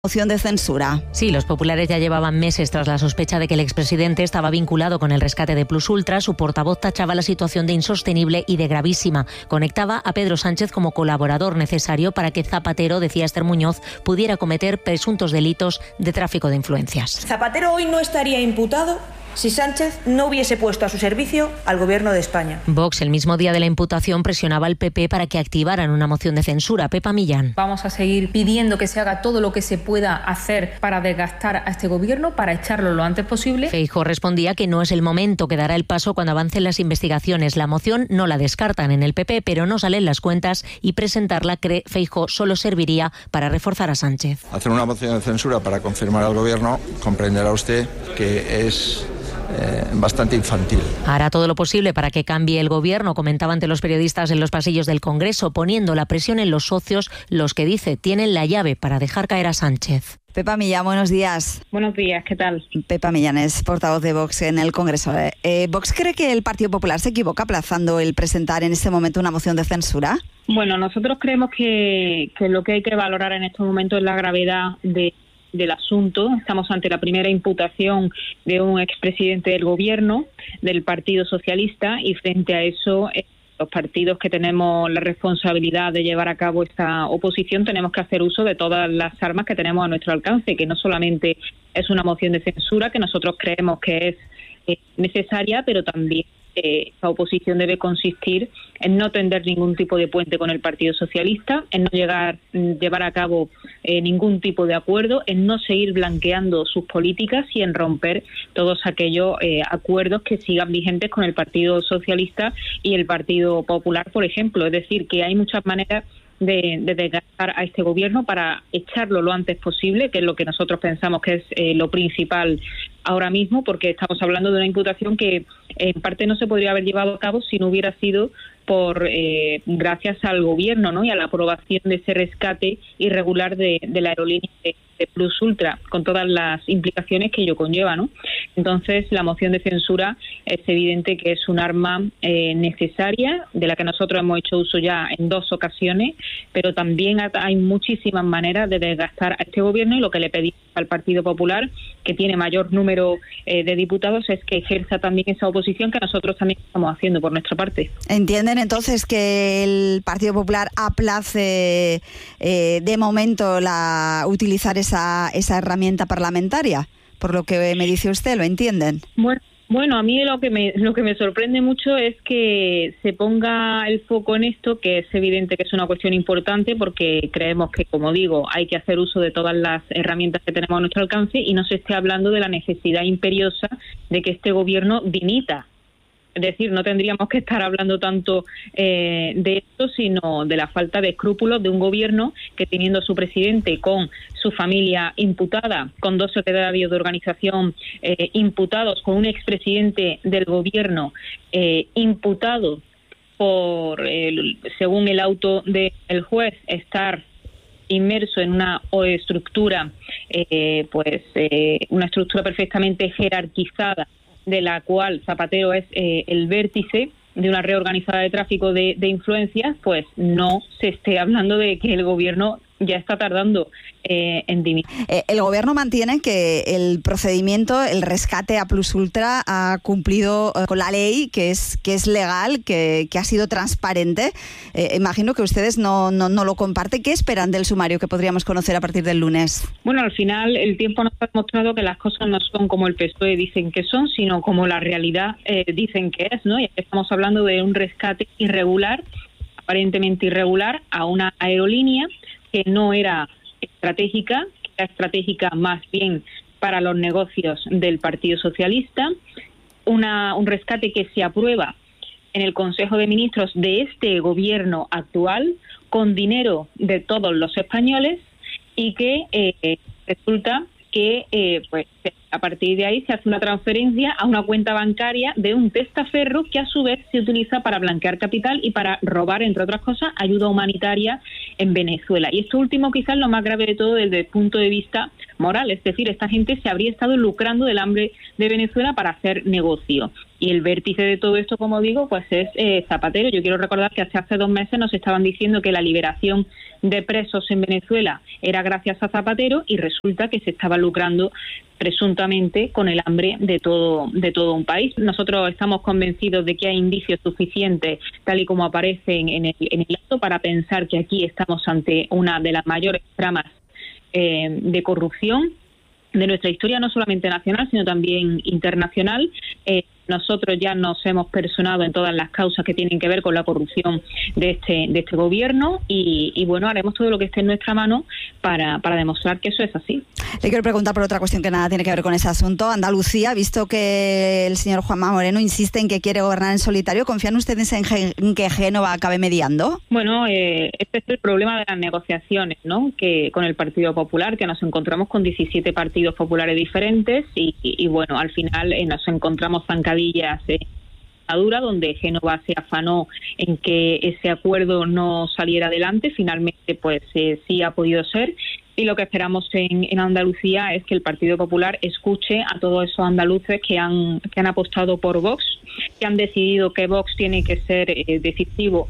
Moción de censura. Sí, los populares ya llevaban meses tras la sospecha de que el expresidente estaba vinculado con el rescate de Plus Ultra. Su portavoz tachaba la situación de insostenible y de gravísima. Conectaba a Pedro Sánchez como colaborador necesario para que Zapatero, decía Esther Muñoz, pudiera cometer presuntos delitos de tráfico de influencias. Zapatero hoy no estaría imputado si Sánchez no hubiese puesto a su servicio al Gobierno de España. Vox, el mismo día de la imputación, presionaba al PP para que activaran una moción de censura. Pepa Millán. Vamos a seguir pidiendo que se haga todo lo que se pueda hacer para desgastar a este Gobierno, para echarlo lo antes posible. Feijóo respondía que no es el momento, que dará el paso cuando avancen las investigaciones. La moción no la descartan en el PP, pero no salen las cuentas y presentarla, cree Feijóo, solo serviría para reforzar a Sánchez. Hacer una moción de censura para confirmar al Gobierno, comprenderá usted que es bastante infantil. Hará todo lo posible para que cambie el Gobierno, comentaba ante los periodistas en los pasillos del Congreso, poniendo la presión en los socios, los que dice tienen la llave para dejar caer a Sánchez. Pepa Millán, buenos días. Buenos días, ¿qué tal? Pepa Millán es portavoz de Vox en el Congreso. ¿Vox cree que el Partido Popular se equivoca aplazando el presentar en este momento una moción de censura? Bueno, nosotros creemos que lo que hay que valorar en estos momentos es la gravedad del asunto. Estamos ante la primera imputación de un expresidente del Gobierno, del Partido Socialista, y frente a eso, los partidos que tenemos la responsabilidad de llevar a cabo esta oposición tenemos que hacer uso de todas las armas que tenemos a nuestro alcance, que no solamente es una moción de censura, que nosotros creemos que es necesaria, pero también esta oposición debe consistir en no tender ningún tipo de puente con el Partido Socialista, en no llevar a cabo ningún tipo de acuerdo, en no seguir blanqueando sus políticas y en romper todos aquellos acuerdos que sigan vigentes con el Partido Socialista y el Partido Popular, por ejemplo. Es decir, que hay muchas maneras de desgastar a este Gobierno para echarlo lo antes posible, que es lo que nosotros pensamos que es lo principal ahora mismo, porque estamos hablando de una imputación que en parte no se podría haber llevado a cabo si no hubiera sido gracias al Gobierno, ¿no? Y a la aprobación de ese rescate irregular de la aerolínea de Plus Ultra, con todas las implicaciones que ello conlleva, ¿no? Entonces, la moción de censura es evidente que es un arma necesaria, de la que nosotros hemos hecho uso ya en 2 ocasiones, pero también hay muchísimas maneras de desgastar a este Gobierno, y lo que le pedimos al Partido Popular, que tiene mayor número de diputados, es que ejerza también esa oposición que nosotros también estamos haciendo por nuestra parte. ¿Entienden entonces que el Partido Popular aplace de momento utilizar esa herramienta parlamentaria? Por lo que me dice usted, ¿lo entienden? Bueno, a mí lo que me sorprende mucho es que se ponga el foco en esto, que es evidente que es una cuestión importante, porque creemos que, como digo, hay que hacer uso de todas las herramientas que tenemos a nuestro alcance, y no se esté hablando de la necesidad imperiosa de que este Gobierno dimita. Es decir, no tendríamos que estar hablando tanto de esto, sino de la falta de escrúpulos de un Gobierno que, teniendo a su presidente con su familia imputada, con 2 secretarios de organización imputados, con un expresidente del Gobierno imputado por, según el auto del juez, estar inmerso en una estructura, una estructura perfectamente jerarquizada, de la cual Zapatero es el vértice de una reorganizada de tráfico de influencias, pues no se esté hablando de que el Gobierno ya está tardando en dimitir. El Gobierno mantiene que el procedimiento, el rescate a Plus Ultra, ha cumplido con la ley, que es legal, que ha sido transparente. Imagino que ustedes no lo comparten. ¿Qué esperan del sumario que podríamos conocer a partir del lunes? Bueno, al final el tiempo nos ha demostrado que las cosas no son como el PSOE dicen que son, sino como la realidad dicen que es, ¿no? Y estamos hablando de un rescate irregular, aparentemente irregular, a una aerolínea que no era estratégica, que era estratégica más bien para los negocios del Partido Socialista, un rescate que se aprueba en el Consejo de Ministros de este Gobierno actual, con dinero de todos los españoles, y que resulta que a partir de ahí se hace una transferencia a una cuenta bancaria de un testaferro que a su vez se utiliza para blanquear capital y para robar, entre otras cosas, ayuda humanitaria en Venezuela. Y esto último quizás lo más grave de todo desde el punto de vista moral, es decir, esta gente se habría estado lucrando del hambre de Venezuela para hacer negocio. Y el vértice de todo esto, como digo, pues es Zapatero. Yo quiero recordar que hace 2 meses nos estaban diciendo que la liberación de presos en Venezuela era gracias a Zapatero y resulta que se estaba lucrando presuntamente con el hambre de todo un país. Nosotros estamos convencidos de que hay indicios suficientes, tal y como aparecen en el acto, para pensar que aquí estamos ante una de las mayores tramas de corrupción de nuestra historia, no solamente nacional, sino también internacional. Nosotros ya nos hemos personado en todas las causas que tienen que ver con la corrupción de este gobierno y bueno, haremos todo lo que esté en nuestra mano para demostrar que eso es así. Le quiero preguntar por otra cuestión que nada tiene que ver con ese asunto. Andalucía, visto que el señor Juanma Moreno insiste en que quiere gobernar en solitario, ¿confían ustedes en que Génova acabe mediando? Bueno, este es el problema de las negociaciones, ¿no? Que con el Partido Popular, que nos encontramos con 17 partidos populares diferentes y bueno, al final nos encontramos zancadillas donde Génova se afanó en que ese acuerdo no saliera adelante. Finalmente pues sí ha podido ser, y lo que esperamos en Andalucía es que el Partido Popular escuche a todos esos andaluces que han apostado por Vox, que han decidido que Vox tiene que ser decisivo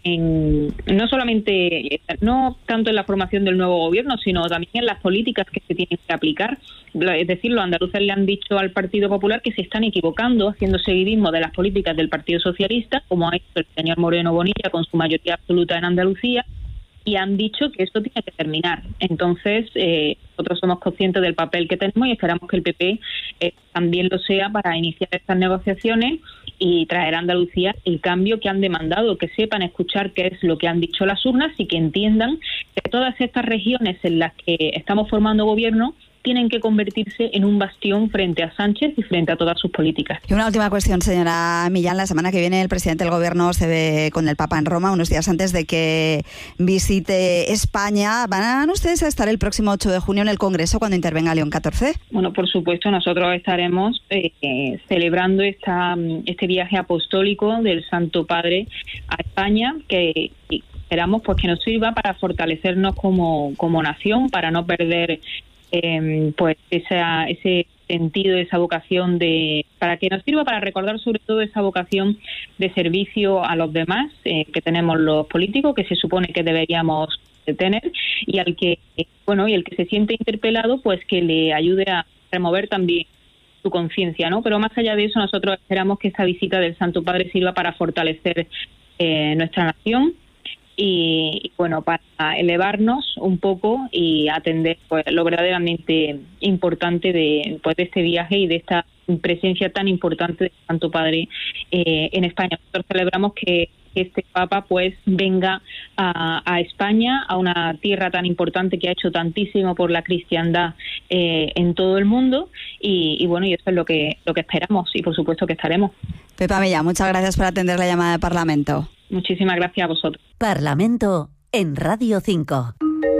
no tanto en la formación del nuevo gobierno, sino también en las políticas que se tienen que aplicar. Es decir, los andaluces le han dicho al Partido Popular que se están equivocando haciendo seguidismo de las políticas del Partido Socialista, como ha hecho el señor Moreno Bonilla con su mayoría absoluta en Andalucía, y han dicho que esto tiene que terminar. Entonces, nosotros somos conscientes del papel que tenemos y esperamos que el PP también lo sea para iniciar estas negociaciones y traer a Andalucía el cambio que han demandado, que sepan escuchar qué es lo que han dicho las urnas y que entiendan que todas estas regiones en las que estamos formando gobierno tienen que convertirse en un bastión frente a Sánchez y frente a todas sus políticas. Y una última cuestión, señora Millán. La semana que viene el presidente del Gobierno se ve con el Papa en Roma, unos días antes de que visite España. ¿Van ustedes a estar el próximo 8 de junio en el Congreso cuando intervenga León XIV? Bueno, por supuesto, nosotros estaremos celebrando este viaje apostólico del Santo Padre a España, que esperamos pues que nos sirva para fortalecernos como nación, para no perder pues ese sentido, esa vocación para que nos sirva para recordar sobre todo esa vocación de servicio a los demás que tenemos los políticos, que se supone que deberíamos tener, y el que se siente interpelado, pues que le ayude a remover también su conciencia, ¿no? Pero más allá de eso, nosotros esperamos que esta visita del Santo Padre sirva para fortalecer nuestra nación y bueno, para elevarnos un poco y atender pues lo verdaderamente importante de este viaje y de esta presencia tan importante del Santo Padre en España. Nosotros celebramos que este Papa pues venga a España, a una tierra tan importante que ha hecho tantísimo por la cristiandad en todo el mundo y bueno, y eso es lo que esperamos y por supuesto que estaremos. Pepa Millán, muchas gracias por atender la llamada de Parlamento. Muchísimas gracias a vosotros. Parlamento en Radio 5.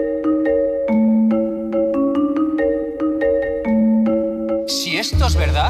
Si esto es verdad,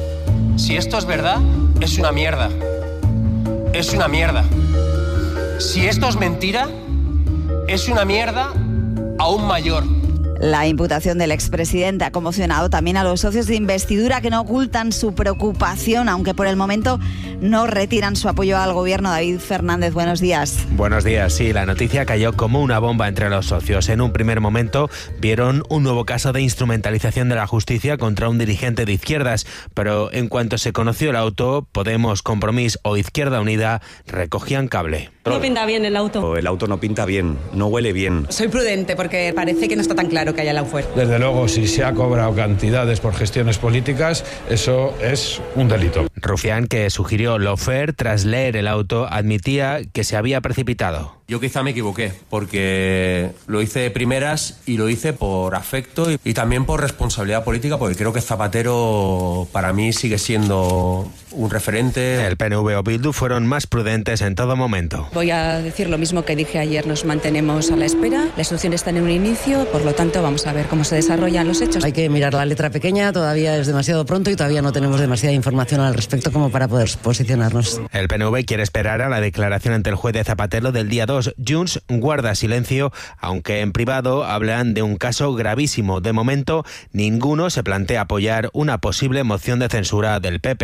es una mierda. Es una mierda. Si esto es mentira, es una mierda aún mayor. La imputación del expresidente ha conmocionado también a los socios de investidura, que no ocultan su preocupación, aunque por el momento no retiran su apoyo al gobierno. David Fernández, buenos días. Buenos días. Sí, la noticia cayó como una bomba entre los socios. En un primer momento vieron un nuevo caso de instrumentalización de la justicia contra un dirigente de izquierdas, pero en cuanto se conoció el auto, Podemos, Compromís o Izquierda Unida recogían cable. No pinta bien el auto. El auto no pinta bien, no huele bien. Soy prudente porque parece que no está tan claro que haya lawfare. Desde luego, si se ha cobrado cantidades por gestiones políticas, eso es un delito. Rufián, que sugirió lawfare tras leer el auto, admitía que se había precipitado. Yo quizá me equivoqué, porque lo hice de primeras y lo hice por afecto y también por responsabilidad política, porque creo que Zapatero para mí sigue siendo un referente. El PNV o Bildu fueron más prudentes en todo momento. Voy a decir lo mismo que dije ayer, nos mantenemos a la espera, la instrucción está en un inicio, por lo tanto vamos a ver cómo se desarrollan los hechos. Hay que mirar la letra pequeña, todavía es demasiado pronto y todavía no tenemos demasiada información al respecto como para poder posicionarnos. El PNV quiere esperar a la declaración ante el juez de Zapatero del día 2. Junts guarda silencio, aunque en privado hablan de un caso gravísimo. De momento, ninguno se plantea apoyar una posible moción de censura del PP.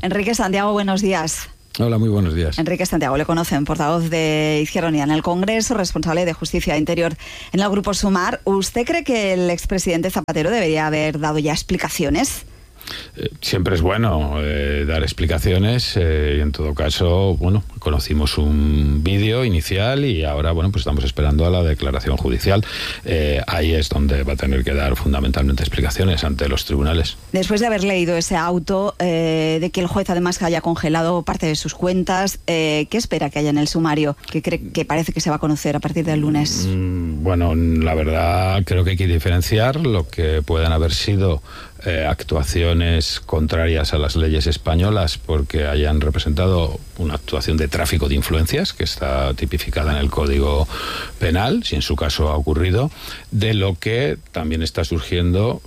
Enrique Santiago, buenos días. Hola, muy buenos días. Enrique Santiago, le conocen, portavoz de Izquierda Unida en el Congreso, responsable de Justicia e Interior en el Grupo Sumar. ¿Usted cree que el expresidente Zapatero debería haber dado ya explicaciones? Siempre es bueno dar explicaciones y en todo caso, bueno, conocimos un vídeo inicial y ahora, bueno, pues estamos esperando a la declaración judicial. Ahí es donde va a tener que dar fundamentalmente explicaciones ante los tribunales. Después de haber leído ese auto, de que el juez además haya congelado parte de sus cuentas, ¿qué espera que haya en el sumario? ¿Qué cree que parece que se va a conocer a partir del lunes? Bueno, la verdad creo que hay que diferenciar lo que puedan haber sido actuaciones contrarias a las leyes españolas porque hayan representado una actuación de tráfico de influencias que está tipificada en el Código Penal, si en su caso ha ocurrido, de lo que también está surgiendo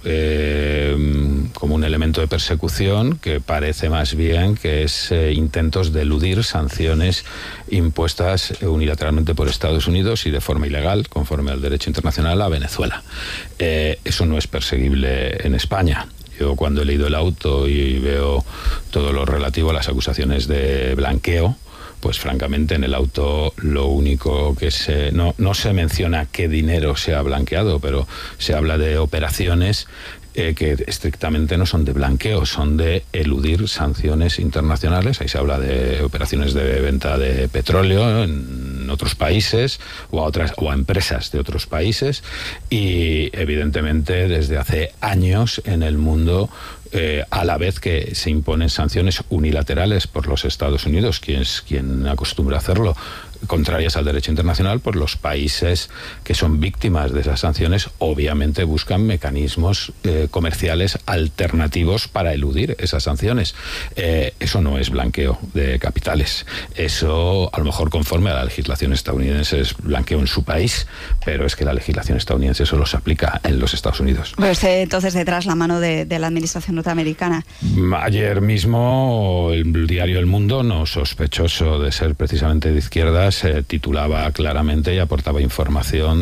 como un elemento de persecución que parece más bien que es intentos de eludir sanciones impuestas unilateralmente por Estados Unidos y de forma ilegal, conforme al derecho internacional, a Venezuela. Eso no es perseguible en España. Yo cuando he leído el auto y veo todo lo relativo a las acusaciones de blanqueo, pues francamente en el auto lo único que no se menciona qué dinero se ha blanqueado, pero se habla de operaciones que estrictamente no son de blanqueo, son de eludir sanciones internacionales. Ahí se habla de operaciones de venta de petróleo en otros países o a empresas de otros países y evidentemente desde hace años en el mundo a la vez que se imponen sanciones unilaterales por los Estados Unidos, quien acostumbra a hacerlo, contrarias al derecho internacional, pues los países que son víctimas de esas sanciones obviamente buscan mecanismos comerciales alternativos para eludir esas sanciones. Eso no es blanqueo de capitales. Eso, a lo mejor conforme a la legislación estadounidense, es blanqueo en su país, pero es que la legislación estadounidense solo se aplica en los Estados Unidos. Pero usted entonces detrás la mano de la administración norteamericana. Ayer mismo el diario El Mundo, no sospechoso de ser precisamente de izquierda, se titulaba claramente y aportaba información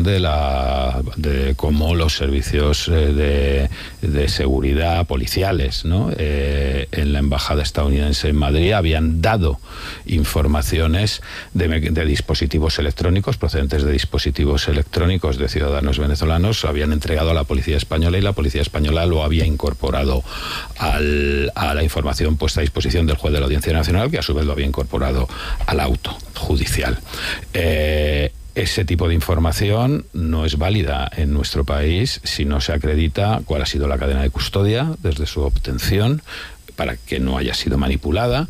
de cómo los servicios de seguridad policiales, ¿no? En la embajada estadounidense en Madrid habían dado informaciones de dispositivos electrónicos procedentes de dispositivos electrónicos de ciudadanos venezolanos, habían entregado a la policía española y la policía española lo había incorporado a la información puesta a disposición del juez de la Audiencia Nacional, que a su vez lo había incorporado al auto judicial. Ese tipo de información no es válida en nuestro país si no se acredita cuál ha sido la cadena de custodia desde su obtención para que no haya sido manipulada.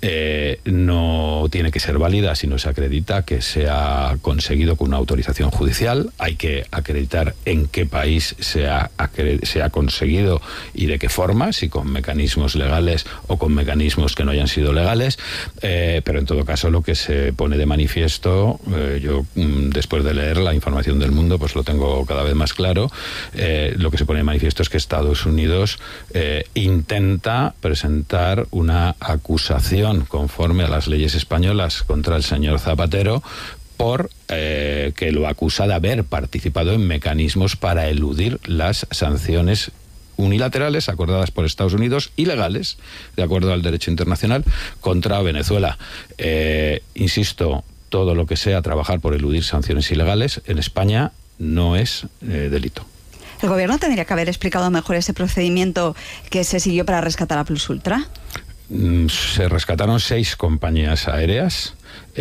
No tiene que ser válida si no se acredita que se ha conseguido con una autorización judicial. Hay que acreditar en qué país se ha conseguido y de qué forma, si con mecanismos legales o con mecanismos que no hayan sido legales, pero en todo caso lo que se pone de manifiesto, yo después de leer la información del Mundo pues lo tengo cada vez más claro, lo que se pone de manifiesto es que Estados Unidos intenta presentar una acusación conforme a las leyes españolas contra el señor Zapatero por que lo acusa de haber participado en mecanismos para eludir las sanciones unilaterales acordadas por Estados Unidos, ilegales, de acuerdo al derecho internacional, contra Venezuela. Insisto, todo lo que sea trabajar por eludir sanciones ilegales en España no es delito. ¿El gobierno tendría que haber explicado mejor ese procedimiento que se siguió para rescatar a Plus Ultra? Se rescataron 6 compañías aéreas.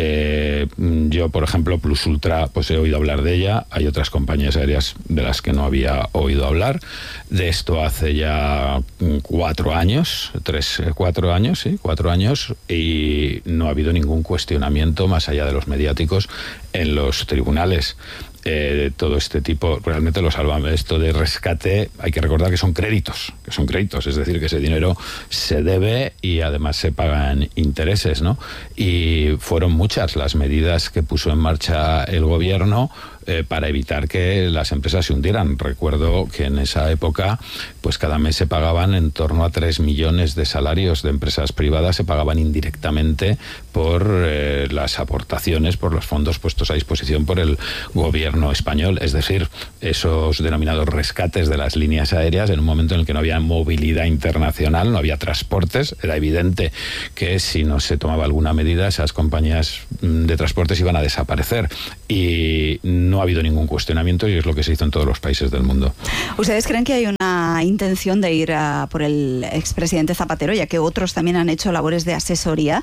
Yo, por ejemplo, Plus Ultra, pues he oído hablar de ella. Hay otras compañías aéreas de las que no había oído hablar. De esto hace ya 4 años, 4 años, y no ha habido ningún cuestionamiento más allá de los mediáticos en los tribunales. Todo este tipo, realmente lo salva. Esto de rescate, hay que recordar que son créditos, es decir, que ese dinero se debe y además se pagan intereses, ¿no? Y fueron muchas las medidas que puso en marcha el gobierno para evitar que las empresas se hundieran. Recuerdo que en esa época, pues cada mes se pagaban en torno a 3 millones de salarios de empresas privadas, se pagaban indirectamente por las aportaciones, por los fondos puestos a disposición por el gobierno español. Es decir, esos denominados rescates de las líneas aéreas, en un momento en el que no había movilidad internacional, no había transportes, era evidente que si no se tomaba alguna medida, esas compañías de transportes iban a desaparecer. Y no ha habido ningún cuestionamiento, y es lo que se hizo en todos los países del mundo. ¿Ustedes creen que hay una intención de ir por el expresidente Zapatero, ya que otros también han hecho labores de asesoría?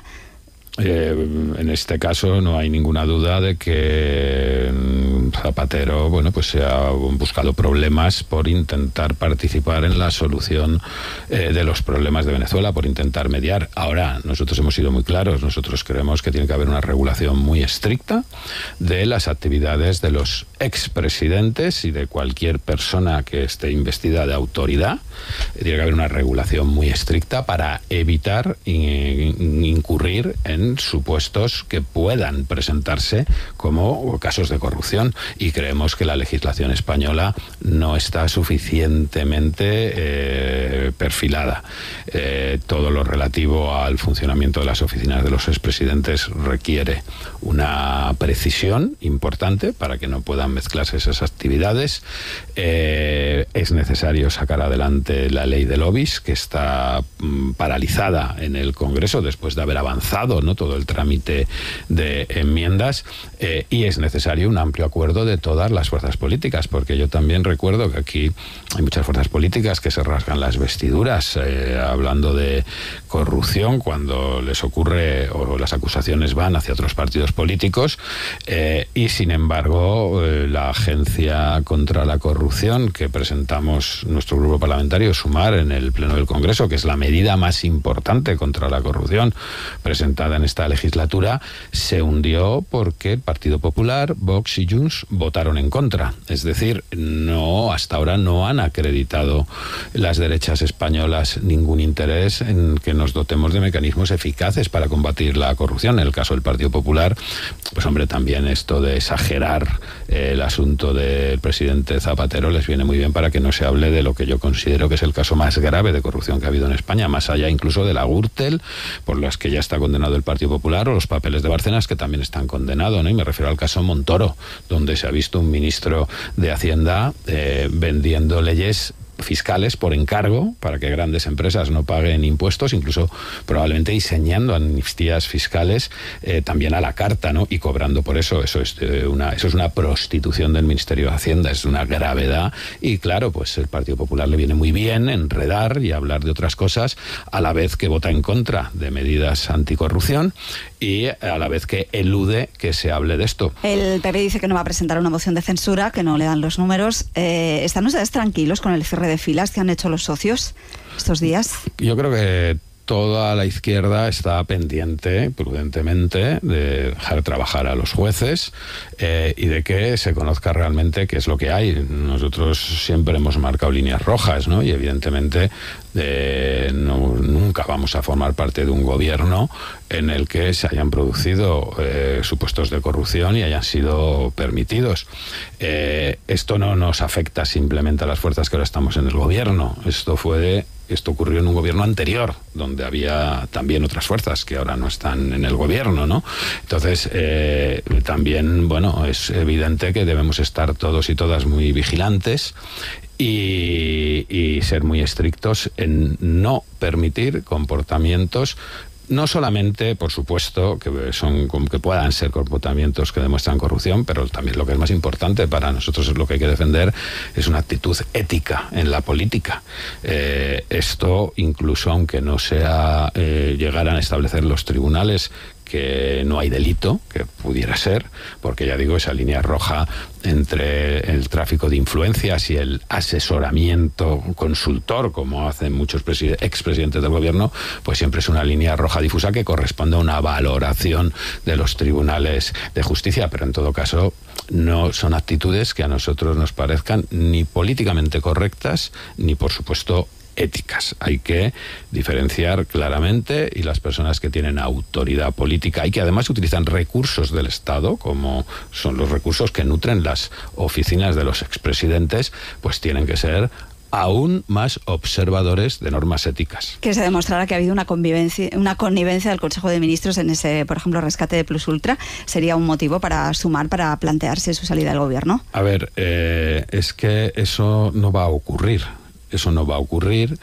En este caso no hay ninguna duda de que Zapatero, bueno, pues se ha buscado problemas por intentar participar en la solución de los problemas de Venezuela, por intentar mediar. Ahora, nosotros hemos sido muy claros, nosotros creemos que tiene que haber una regulación muy estricta de las actividades de los expresidentes y de cualquier persona que esté investida de autoridad. Tiene que haber una regulación muy estricta para evitar incurrir en supuestos que puedan presentarse como casos de corrupción, y creemos que la legislación española no está suficientemente perfilada. Todo lo relativo al funcionamiento de las oficinas de los expresidentes requiere una precisión importante para que no puedan mezclarse esas actividades. Es necesario sacar adelante la ley de lobbies, que está paralizada en el Congreso después de haber avanzado, ¿no?, todo el trámite de enmiendas, y es necesario un amplio acuerdo de todas las fuerzas políticas, porque yo también recuerdo que aquí hay muchas fuerzas políticas que se rasgan las vestiduras hablando de corrupción cuando les ocurre o las acusaciones van hacia otros partidos políticos, y sin embargo la Agencia contra la Corrupción que presentamos nuestro grupo parlamentario, Sumar, en el Pleno del Congreso, que es la medida más importante contra la corrupción presentada en esta legislatura, se hundió porque el Partido Popular, Vox y Junts votaron en contra. Es decir, hasta ahora no han acreditado las derechas españolas ningún interés en que nos dotemos de mecanismos eficaces para combatir la corrupción. En el caso del Partido Popular, pues hombre, también esto de exagerar el asunto del presidente Zapatero les viene muy bien para que no se hable de lo que yo considero que es el caso más grave de corrupción que ha habido en España, más allá incluso de la Gürtel, por las que ya está condenado el Partido Popular, o los papeles de Bárcenas, que también están condenados, ¿no? Y me refiero al caso Montoro, donde se ha visto un ministro de Hacienda vendiendo leyes fiscales por encargo para que grandes empresas no paguen impuestos, incluso probablemente diseñando amnistías fiscales también a la carta, ¿no?, y cobrando por eso. Eso es una prostitución del Ministerio de Hacienda, es una gravedad, y claro, pues el Partido Popular le viene muy bien enredar y hablar de otras cosas a la vez que vota en contra de medidas anticorrupción y a la vez que elude que se hable de esto. El PP dice que no va a presentar una moción de censura, que no le dan los números. ¿Están ustedes tranquilos con el cierre de filas que han hecho los socios estos días? Yo creo que toda la izquierda está pendiente, prudentemente, de dejar trabajar a los jueces y de que se conozca realmente qué es lo que hay. Nosotros siempre hemos marcado líneas rojas, ¿no? Y evidentemente nunca vamos a formar parte de un gobierno en el que se hayan producido supuestos de corrupción y hayan sido permitidos. Esto no nos afecta simplemente a las fuerzas que ahora estamos en el gobierno. Esto ocurrió en un gobierno anterior, donde había también otras fuerzas que ahora no están en el gobierno, ¿no? Entonces, también, bueno, es evidente que debemos estar todos y todas muy vigilantes y ser muy estrictos en no permitir comportamientos, no solamente, por supuesto, que puedan ser comportamientos que demuestran corrupción, pero también lo que es más importante para nosotros, es lo que hay que defender, es una actitud ética en la política. Esto, incluso aunque no llegaran a establecer los tribunales que no hay delito, que pudiera ser, porque ya digo, esa línea roja entre el tráfico de influencias y el asesoramiento consultor, como hacen muchos expresidentes del gobierno, pues siempre es una línea roja difusa que corresponde a una valoración de los tribunales de justicia, pero en todo caso no son actitudes que a nosotros nos parezcan ni políticamente correctas, ni por supuesto éticas. Hay que diferenciar claramente, y las personas que tienen autoridad política y que además utilizan recursos del Estado, como son los recursos que nutren las oficinas de los expresidentes, pues tienen que ser aún más observadores de normas éticas. Que se demostrara que ha habido una connivencia del Consejo de Ministros en ese, por ejemplo, rescate de Plus Ultra, ¿sería un motivo para sumar, para plantearse su salida del gobierno? A ver, es que eso no va a ocurrir. Eso no va a ocurrir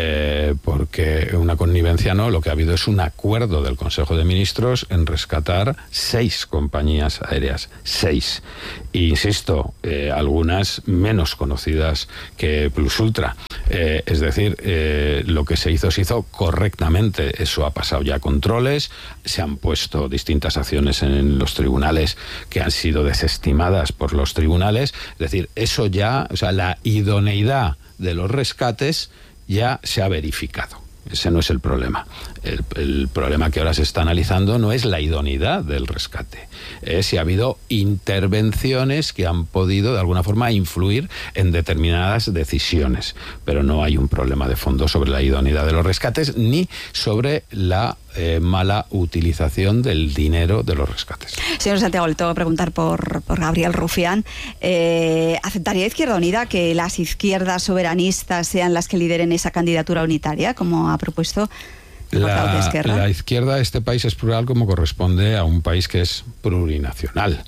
porque una connivencia no, lo que ha habido es un acuerdo del Consejo de Ministros en rescatar 6 compañías aéreas, 6. E insisto, algunas menos conocidas que Plus Ultra. Es decir, lo que se hizo correctamente. Eso ha pasado ya controles, se han puesto distintas acciones en los tribunales que han sido desestimadas por los tribunales. Es decir, eso ya, o sea, la idoneidad de los rescates ya se ha verificado. Ese no es el problema. El problema que ahora se está analizando no es la idoneidad del rescate, es si ha habido intervenciones que han podido de alguna forma influir en determinadas decisiones. Pero no hay un problema de fondo sobre la idoneidad de los rescates ni sobre la mala utilización del dinero de los rescates. Señor Santiago, le tengo que preguntar por Gabriel Rufián. ¿Aceptaría Izquierda Unida que las izquierdas soberanistas sean las que lideren esa candidatura unitaria, como ha propuesto el portavoz de Esquerra? La izquierda de este país es plural como corresponde a un país que es plurinacional.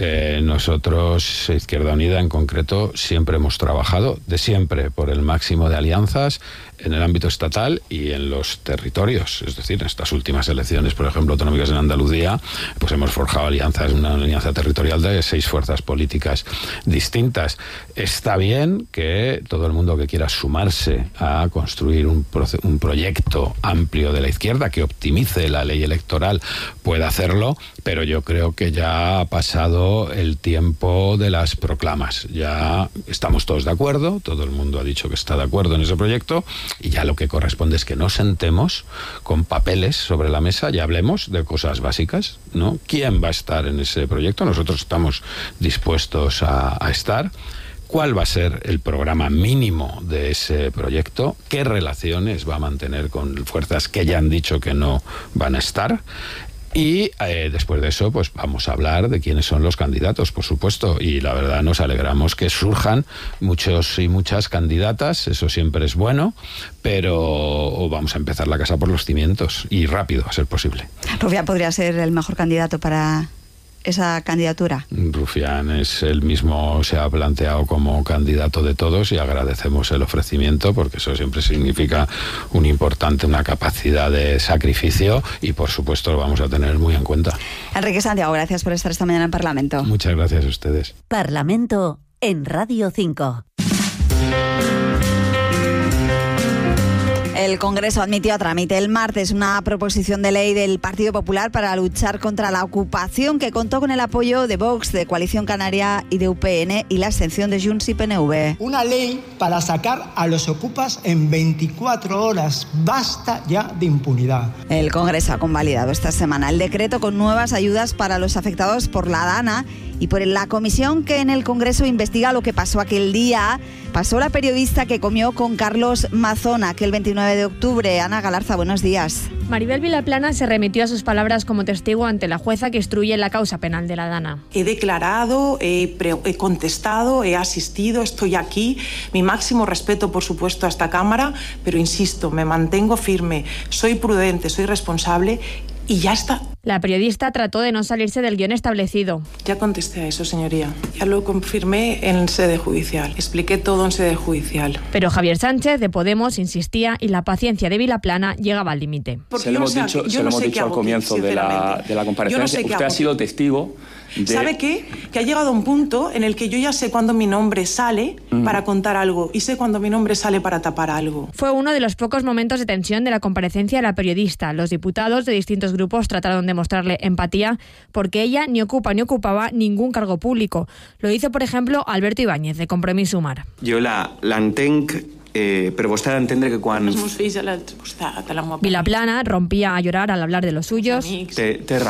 Nosotros, Izquierda Unida en concreto, siempre hemos trabajado de siempre por el máximo de alianzas en el ámbito estatal y en los territorios. Es decir, en estas últimas elecciones, por ejemplo, autonómicas en Andalucía, pues hemos forjado alianzas, una alianza territorial de 6 fuerzas políticas distintas. Está bien que todo el mundo que quiera sumarse a construir un proyecto amplio de la izquierda que optimice la ley electoral pueda hacerlo, pero yo creo que ya ha pasado el tiempo de las proclamas. Ya estamos todos de acuerdo, todo el mundo ha dicho que está de acuerdo en ese proyecto, y ya lo que corresponde es que nos sentemos con papeles sobre la mesa y hablemos de cosas básicas, ¿no? ¿Quién va a estar en ese proyecto? Nosotros estamos dispuestos a estar. ¿Cuál va a ser el programa mínimo de ese proyecto? ¿Qué relaciones va a mantener con fuerzas que ya han dicho que no van a estar? Y después de eso, pues vamos a hablar de quiénes son los candidatos, por supuesto. Y la verdad nos alegramos que surjan muchos y muchas candidatas, eso siempre es bueno, pero vamos a empezar la casa por los cimientos y rápido, a ser posible. Rufián podría ser el mejor candidato para esa candidatura. Rufián es el mismo, se ha planteado como candidato de todos y agradecemos el ofrecimiento porque eso siempre significa una capacidad de sacrificio y por supuesto lo vamos a tener muy en cuenta. Enrique Santiago, gracias por estar esta mañana en Parlamento. Muchas gracias a ustedes. Parlamento en Radio 5. El Congreso admitió a trámite el martes una proposición de ley del Partido Popular para luchar contra la ocupación que contó con el apoyo de Vox, de Coalición Canaria y de UPN y la abstención de Junts y PNV. Una ley para sacar a los ocupas en 24 horas. Basta ya de impunidad. El Congreso ha convalidado esta semana el decreto con nuevas ayudas para los afectados por la DANA y por la comisión que en el Congreso investiga lo que pasó aquel día. Pasó la periodista que comió con Carlos Mazona aquel 29 de octubre. Ana Galarza, buenos días. Maribel Vilaplana se remitió a sus palabras como testigo ante la jueza que instruye la causa penal de la DANA. He declarado, he contestado, he asistido, estoy aquí. Mi máximo respeto, por supuesto, a esta Cámara, pero insisto, me mantengo firme, soy prudente, soy responsable y ya está. La periodista trató de no salirse del guión establecido. Ya contesté a eso, señoría. Ya lo confirmé en sede judicial. Expliqué todo en sede judicial. Pero Javier Sánchez, de Podemos, insistía y la paciencia de Vilaplana llegaba al límite. Se lo hemos dicho al comienzo de la comparecencia. Usted ha sido testigo de... ¿Sabe qué? Que ha llegado a un punto en el que yo ya sé cuándo mi nombre sale para contar algo y sé cuándo mi nombre sale para tapar algo. Fue uno de los pocos momentos de tensión de la comparecencia de la periodista. Los diputados de distintos grupos trataron de mostrarle empatía porque ella ni ocupa ni ocupava ningún cargo público. Lo hizo, por ejemplo, Alberto Ibáñez, de Compromís Sumar. Jo l'entenc, però vostè ha d'entendre que quan... Vilaplana rompía a llorar al hablar de los suyos. Té raó.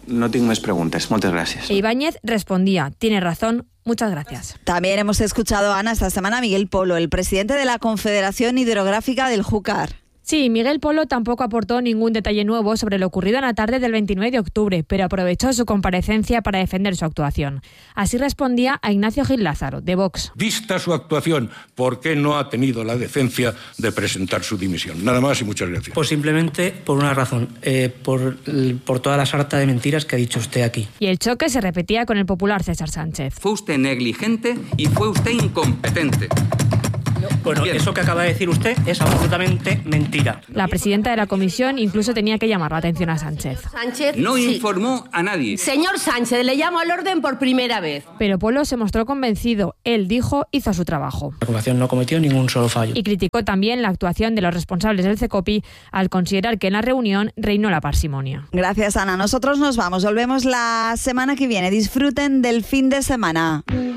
No tinc més preguntes. Moltes gràcies. E Ibáñez respondía, tiene razón, muchas gracias. También hemos escuchado, Ana, esta semana a Miguel Polo, el presidente de la Confederación Hidrográfica del Júcar. Sí, Miguel Polo tampoco aportó ningún detalle nuevo sobre lo ocurrido en la tarde del 29 de octubre, pero aprovechó su comparecencia para defender su actuación. Así respondía a Ignacio Gil Lázaro, de Vox. Vista su actuación, ¿por qué no ha tenido la decencia de presentar su dimisión? Nada más y muchas gracias. Pues simplemente por una razón, por toda la sarta de mentiras que ha dicho usted aquí. Y el choque se repetía con el popular César Sánchez. Fue usted negligente y fue usted incompetente. Bueno, eso que acaba de decir usted es absolutamente mentira. La presidenta de la comisión incluso tenía que llamar la atención a Sánchez. Sánchez no informó a nadie. Señor Sánchez, le llamo al orden por primera vez. Pero Polo se mostró convencido. Él dijo, hizo su trabajo. La Confederación no cometió ningún solo fallo. Y criticó también la actuación de los responsables del CECOPI al considerar que en la reunión reinó la parsimonia. Gracias, Ana. Nosotros nos vamos. Volvemos la semana que viene. Disfruten del fin de semana.